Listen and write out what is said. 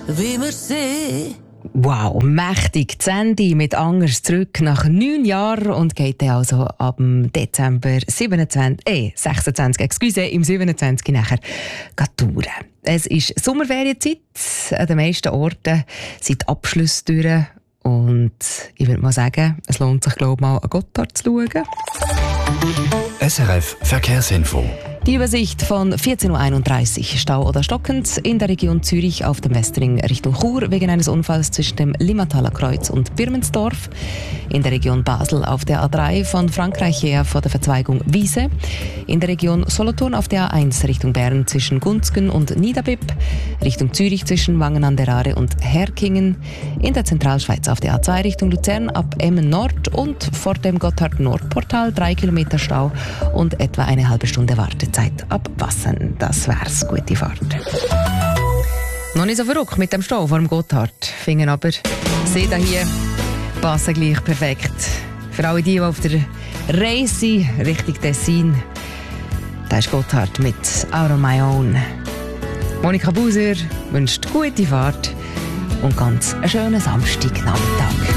wie wir sind. Wow, mächtig. Sandy mit Angers zurück nach 9 Jahren und geht dann also ab dem Dezember 26, im 27 nachher touren. Es ist Sommerferienzeit, an den meisten Orten sind die Abschlüsse durch und ich würde mal sagen, es lohnt sich, glaube ich, mal an Gotthard zu schauen. SRF Verkehrsinfo. Die Übersicht von 14.31 Uhr. Stau oder stockend in der Region Zürich auf dem Westring Richtung Chur wegen eines Unfalls zwischen dem Limmataler Kreuz und Birmensdorf. In der Region Basel auf der A3 von Frankreich her vor der Verzweigung Wiese. In der Region Solothurn auf der A1 Richtung Bern zwischen Gunzgen und Niederbipp. Richtung Zürich zwischen Wangen an der Aare und Herkingen. In der Zentralschweiz auf der A2 Richtung Luzern ab Emmen Nord und vor dem Gotthard-Nord-Portal 3 Kilometer Stau und etwa eine halbe Stunde Wartezeit ab Wassen. Das wär's. Gute Fahrt. Noch nicht so verrückt mit dem Stau vor dem Gotthard. Finden aber Sie hier passen gleich perfekt. Für alle die auf der Reise Richtung Tessin. Da ist Gotthard mit Out on My Own. Monika Buser wünscht gute Fahrt und ganz einen schönen Samstagnachmittag.